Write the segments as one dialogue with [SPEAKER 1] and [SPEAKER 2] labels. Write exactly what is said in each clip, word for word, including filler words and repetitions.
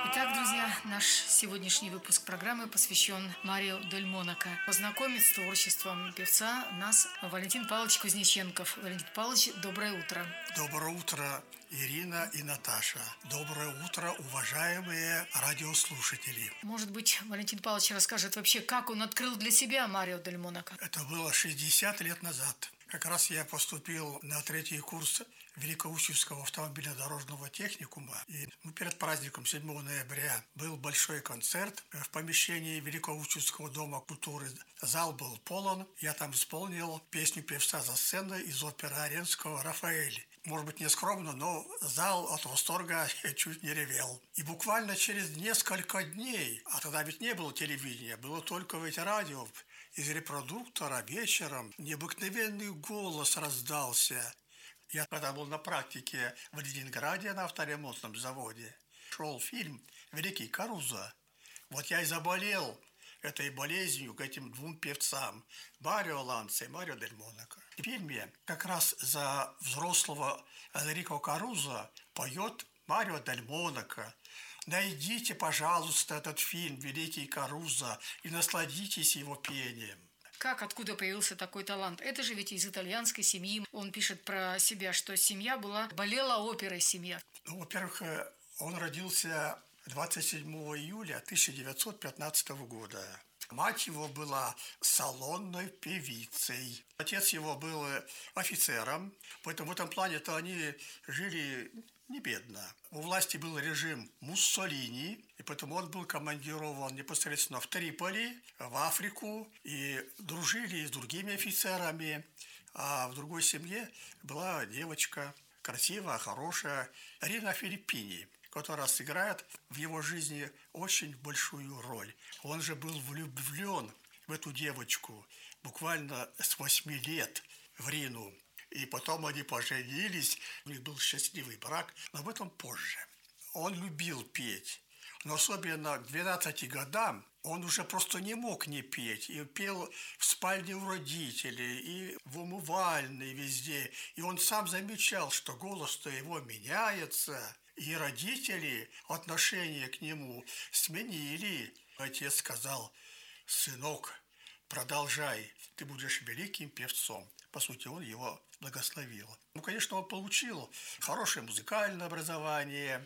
[SPEAKER 1] Итак, друзья, наш сегодняшний выпуск программы посвящен Марио Дель Монако. Познакомит с творчеством певца нас Валентин Павлович Кузнеченков. Валентин Павлович, доброе утро.
[SPEAKER 2] Доброе утро, Ирина и Наташа. Доброе утро, уважаемые радиослушатели.
[SPEAKER 1] Может быть, Валентин Павлович расскажет вообще, как он открыл для себя Марио Дель Монако?
[SPEAKER 2] Это было шестьдесят лет назад. Как раз я поступил на третий курс Великоустюгского автомобильно-дорожного техникума. И ну, перед праздником седьмого ноября был большой концерт в помещении Великоустюгского дома культуры. Зал был полон. Я там исполнил песню певца за сценой из оперы Аренского «Рафаэль». Может быть, не скромно, но зал от восторга чуть не ревел. И буквально через несколько дней, а тогда ведь не было телевидения, было только ведь радио, из репродуктора вечером необыкновенный голос раздался. Я тогда был на практике в Ленинграде на авторемонтном заводе. Шел фильм «Великий Карузо». Вот я и заболел этой болезнью к этим двум певцам – Марио Ланца и Марио Дель Монако. В фильме как раз за взрослого Энрико Карузо поет Марио Дель Монако. Найдите, пожалуйста, этот фильм «Великий Карузо» и насладитесь его пением.
[SPEAKER 1] Как, откуда появился такой талант? Это же ведь из итальянской семьи. Он пишет про себя, что семья была, болела оперой семья.
[SPEAKER 2] Ну, во-первых, он родился двадцать седьмого июля тысяча девятьсот пятнадцатого года. Мать его была салонной певицей. Отец его был офицером, поэтому в этом плане-то они жили не бедно. У власти был режим Муссолини, и поэтому он был командирован непосредственно в Триполи, в Африку, и дружили с другими офицерами. А в другой семье была девочка, красивая, хорошая, Рина Филиппини, которая сыграет в его жизни очень большую роль. Он же был влюблен в эту девочку буквально с восьми лет, в Рину. И потом они поженились, у них был счастливый брак, но об этом позже. Он любил петь, но особенно к двенадцати годам он уже просто не мог не петь. И пел в спальне у родителей, и в умывальной везде. И он сам замечал, что голос-то его меняется. И родители отношение к нему сменили. Отец сказал: «Сынок, продолжай, ты будешь великим певцом». По сути, он его благословил. Ну, конечно, он получил хорошее музыкальное образование.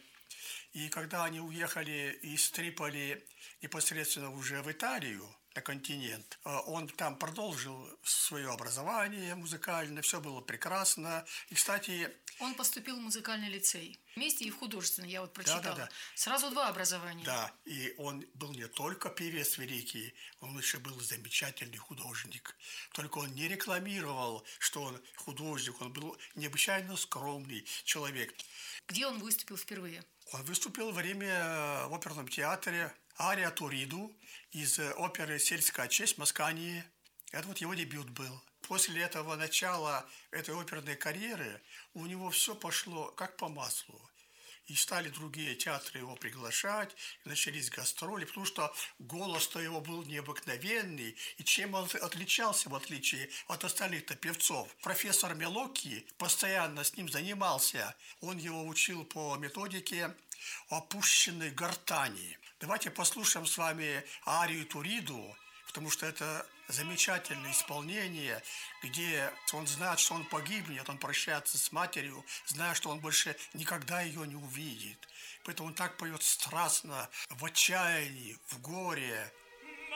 [SPEAKER 2] И когда они уехали из Триполи непосредственно уже в Италию, на континент, он там продолжил свое образование музыкальное, все было прекрасно. И, кстати...
[SPEAKER 1] Он поступил в музыкальный лицей. Вместе и в художественный, я вот прочитала.
[SPEAKER 2] Да, да, да.
[SPEAKER 1] Сразу два образования.
[SPEAKER 2] Да, и он был не только певец великий, он еще был замечательный художник. Только он не рекламировал, что он художник, он был необычайно скромный человек.
[SPEAKER 1] Где он выступил впервые?
[SPEAKER 2] Он выступил во время в оперном театре «Ария Туриду» из оперы «Сельская честь» Маскании. Это вот его дебют был. После этого начала этой оперной карьеры у него все пошло как по маслу. И стали другие театры его приглашать, и начались гастроли, потому что голос-то его был необыкновенный. И чем он отличался, в отличие от остальных-то певцов? Профессор Мелоки постоянно с ним занимался. Он его учил по методике опущенной гортани. Давайте послушаем с вами арию Туриду, потому что это замечательное исполнение, где он знает, что он погибнет, он прощается с матерью, зная, что он больше никогда ее не увидит. Поэтому он так поет страстно, в отчаянии, в горе.